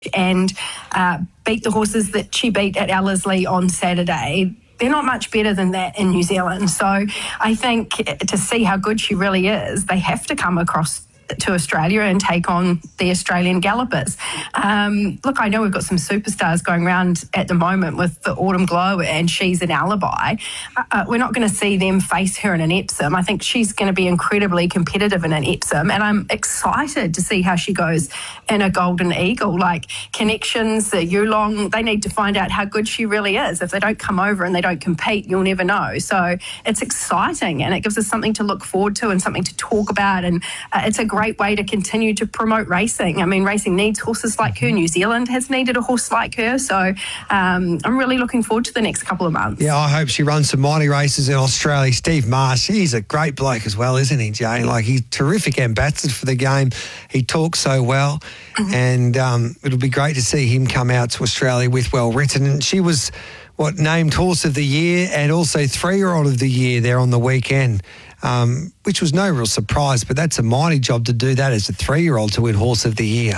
and beat the horses that she beat at Ellerslie on Saturday, they're not much better than that in New Zealand. So I think to see how good she really is, they have to come across to Australia and take on the Australian gallopers. Look, I know we've got some superstars going around at the moment with the Autumn Glow and She's an Alibi. We're not going to see them face her in an Epsom. I think she's going to be incredibly competitive in an Epsom, and I'm excited to see how she goes in a Golden Eagle. Like Connections, the Yulong, they need to find out how good she really is. If they don't come over and they don't compete, you'll never know. So it's exciting, and it gives us something to look forward to and something to talk about, and it's a great way to continue to promote racing. I mean, racing needs horses like her. New Zealand has needed a horse like her. So I'm really looking forward to the next couple of months. Yeah, I hope she runs some mighty races in Australia. Steve Marsh, he's a great bloke as well, isn't he, Jane? Like, he's a terrific ambassador for the game. He talks so well. And it'll be great to see him come out to Australia with Well Written. And she was, named Horse of the Year and also 3-year-old of the Year there on the weekend. Which was no real surprise, but that's a mighty job to do that as a 3-year-old to win Horse of the Year.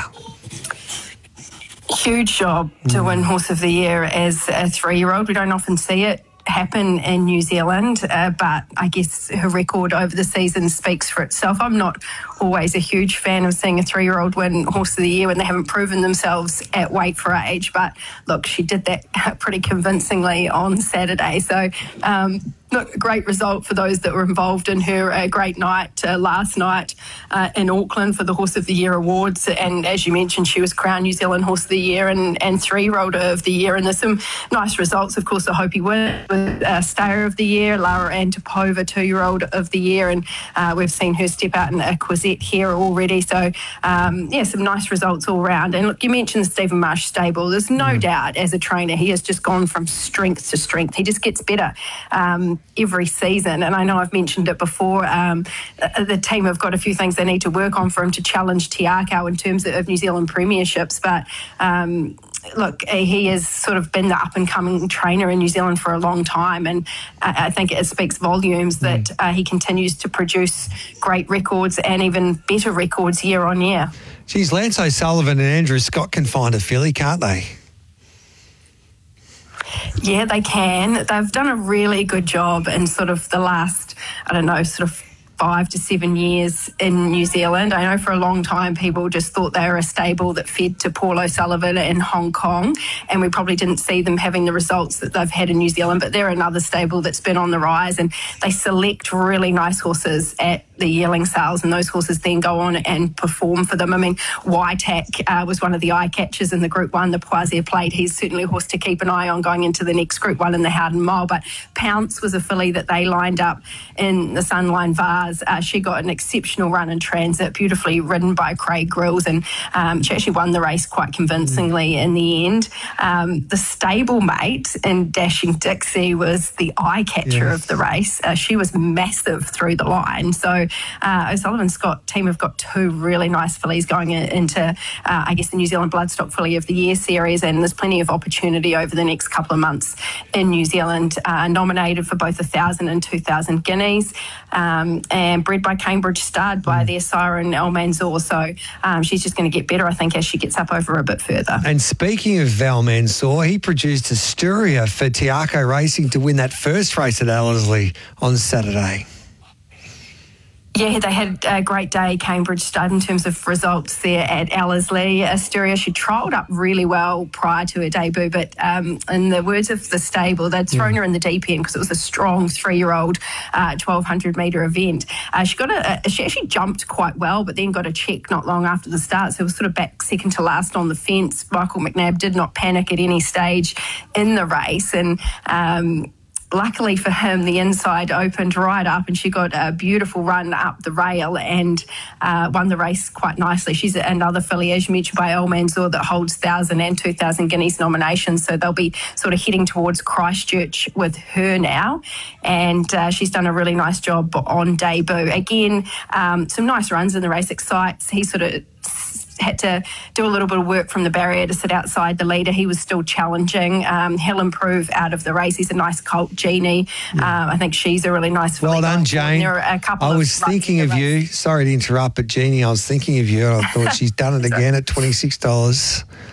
Huge job to win Horse of the Year as a 3-year-old. We don't often see it happen in New Zealand, but I guess her record over the season speaks for itself. I'm not always a huge fan of seeing a 3-year-old win Horse of the Year when they haven't proven themselves at weight for age, but look, she did that pretty convincingly on Saturday. So look, a great result for those that were involved in her. A great night last night in Auckland for the Horse of the Year awards. And as you mentioned, she was crowned New Zealand Horse of the Year and 3-year-old of the Year. And there's some nice results, of course, the Hopi win with Stayer of the Year, Lara Antipova, 2-year-old of the Year. And we've seen her step out in a Quisette here already. So, some nice results all round. And look, you mentioned the Stephen Marsh stable. There's no doubt as a trainer, he has just gone from strength to strength. He just gets better every season. And I know I've mentioned it before, the team have got a few things they need to work on for him to challenge Te Akau in terms of New Zealand premierships. But look, he has sort of been the up-and-coming trainer in New Zealand for a long time, and I think it speaks volumes that he continues to produce great records and even better records year on year. Geez, Lance O'Sullivan and Andrew Scott can find a filly, can't they? Yeah, they can. They've done a really good job in sort of the last, 5 to 7 years in New Zealand. I know for a long time people just thought they were a stable that fed to Paul O'Sullivan in Hong Kong, and we probably didn't see them having the results that they've had in New Zealand, but they're another stable that's been on the rise, and they select really nice horses at the yearling sales, and those horses then go on and perform for them. I mean, Waitac was one of the eye catchers in the Group 1, the Poisier Plate. He's certainly a horse to keep an eye on going into the next Group 1 in the Howden Mile, but Pounce was a filly that they lined up in the Sunline Vase. She got an exceptional run in transit, beautifully ridden by Craig Grills, and she actually won the race quite convincingly in the end. The stablemate in Dashing Dixie was the eye catcher of the race. She was massive through the line. So O'Sullivan Scott team have got 2 really nice fillies going into, the New Zealand Bloodstock Filly of the Year series, and there's plenty of opportunity over the next couple of months in New Zealand, nominated for both 1,000 and 2,000 guineas, and bred by Cambridge Stud by their siren El Manzour. So she's just going to get better, I think, as she gets up over a bit further. And speaking of Val Mansour, he produced Asturia for Te Akau Racing to win that first race at Ellerslie on Saturday. Yeah, they had a great day, Cambridge Stud, in terms of results there at Ellerslie. Asturia, she trialled up really well prior to her debut, but in the words of the stable, they'd thrown her in the deep end because it was a strong 3-year-old 1,200-metre event. She actually jumped quite well, but then got a check not long after the start, so it was sort of back second to last on the fence. Michael McNabb did not panic at any stage in the race, and luckily for him, the inside opened right up and she got a beautiful run up the rail and won the race quite nicely. She's another filly, as you mentioned, by El Manzour, that holds 1,000 and 2,000 guineas nominations. So they'll be sort of heading towards Christchurch with her now. And she's done a really nice job on debut. Again, some nice runs in the race. Excites. He sort of had to do a little bit of work from the barrier to sit outside the leader. He was still challenging. He'll improve out of the race. He's a nice colt, Jeannie. I think she's a really nice filly. Well done, Jane. There are a couple I was thinking of you. Sorry to interrupt, but Jeannie, I was thinking of you. I thought she's done it again at $26.